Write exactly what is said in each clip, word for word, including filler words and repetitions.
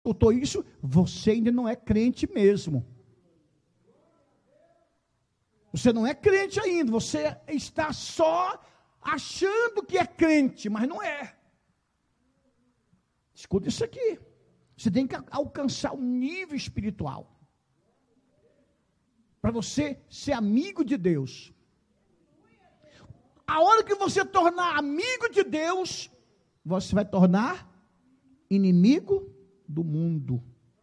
escutou isso, você ainda não é crente mesmo. Você não é crente ainda, você está só achando que é crente, mas não é. Escuta isso aqui. Você tem que alcançar um nível espiritual para você ser amigo de Deus. A hora que você tornar amigo de Deus, você vai tornar inimigo do mundo.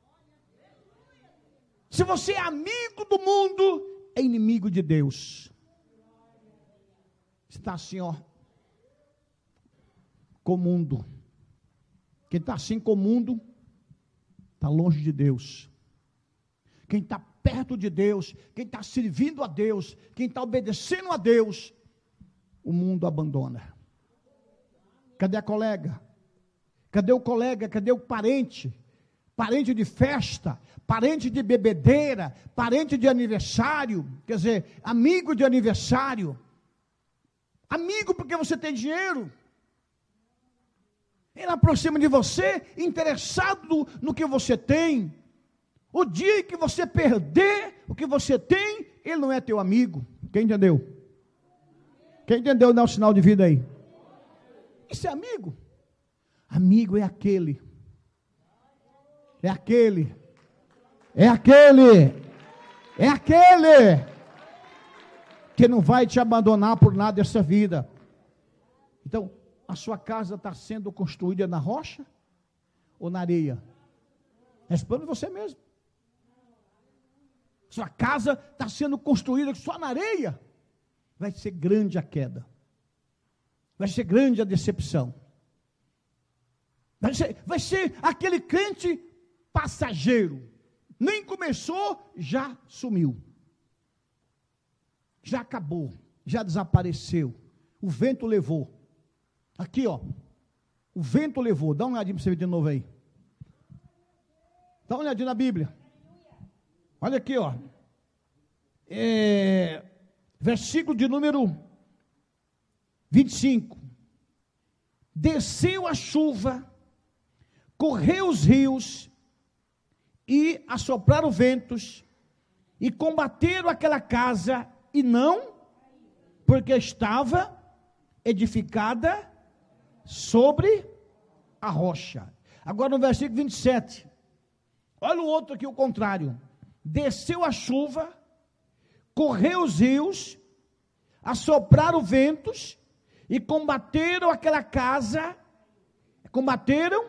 Se você é amigo do mundo, é inimigo de Deus. Você está assim, ó, com o mundo. Quem está assim com o mundo, está longe de Deus. Quem está perto de Deus, quem está servindo a Deus, quem está obedecendo a Deus, o mundo abandona. Cadê a colega? Cadê o colega? Cadê o parente? Parente de festa, parente de bebedeira, parente de aniversário, quer dizer, amigo de aniversário. Amigo porque você tem dinheiro. Ele aproxima de você, interessado no, no que você tem. O dia que você perder o que você tem, ele não é teu amigo. Quem entendeu? Quem entendeu, dá um sinal de vida aí. Isso é amigo. Amigo é aquele. É aquele. É aquele. É aquele. Que não vai te abandonar por nada dessa vida. Então, a sua casa está sendo construída na rocha ou na areia? Responda você mesmo. Sua casa está sendo construída só na areia? Vai ser grande a queda. Vai ser grande a decepção. Vai ser, vai ser aquele crente passageiro. Nem começou, já sumiu. Já acabou, já desapareceu. O vento levou. Aqui, ó. O vento levou. Dá uma olhadinha para você ver de novo aí. Dá uma olhadinha na Bíblia. Olha aqui, ó. É, versículo de número vinte e cinco. Desceu a chuva, correu os rios, e assopraram ventos, e combateram aquela casa, e não, porque estava edificada sobre a rocha. Agora no versículo vinte e sete, olha o outro aqui, o contrário. Desceu a chuva, correu os rios, assopraram ventos, e combateram aquela casa, combateram,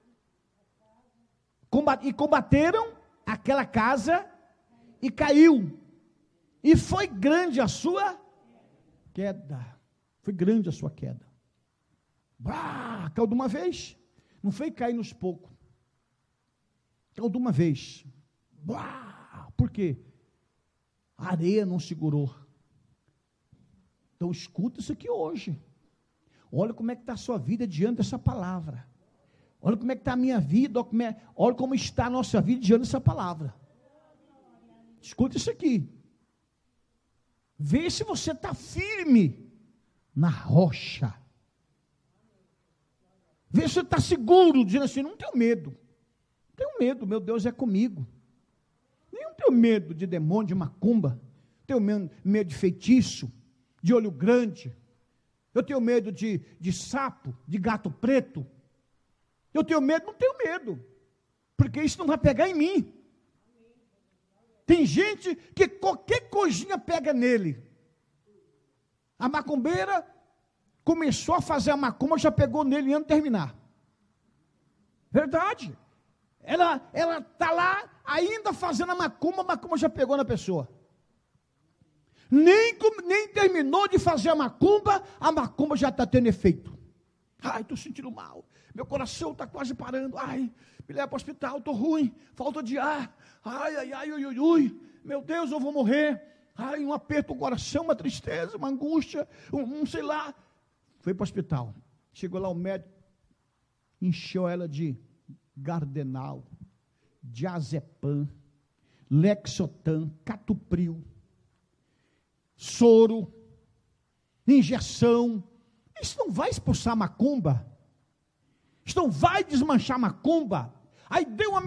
combat, e combateram aquela casa, e caiu, e foi grande a sua queda, foi grande a sua queda. Bah, caiu de uma vez, não foi cair nos poucos, caiu de uma vez. Bah, por quê? A areia não segurou. Então escuta isso aqui hoje. Olha como é que está a sua vida diante dessa palavra. Olha como é que está a minha vida, olha como, é, olha como está a nossa vida diante dessa palavra. Escuta isso aqui. Vê se você está firme na rocha. Vê se você está seguro, dizendo assim, não tenho medo. Não tenho medo, meu Deus é comigo. Nem não tenho medo de demônio, de macumba. Tenho medo de feitiço, de olho grande. Eu tenho medo de, de sapo, de gato preto. Eu tenho medo, não tenho medo. Porque isso não vai pegar em mim. Tem gente que qualquer coisinha pega nele. A macumbeira começou a fazer a macumba, já pegou nele antes de terminar. Verdade. Ela ela está lá ainda fazendo a macumba, a macumba já pegou na pessoa. Nem, nem terminou de fazer a macumba, a macumba já está tendo efeito. Ai, estou sentindo mal. Meu coração está quase parando. Ai, me leva para o hospital, estou ruim. Falta de ar. Ai, ai, ai, ui, ui, ui. Meu Deus, eu vou morrer. Ai, um aperto no coração, uma tristeza, uma angústia, um, um sei lá. Foi para o hospital. Chegou lá o médico, encheu ela de Gardenal, Diazepam, Lexotan, Catupril, soro, injeção. Isso não vai expulsar macumba. Isso não vai desmanchar macumba. Aí deu uma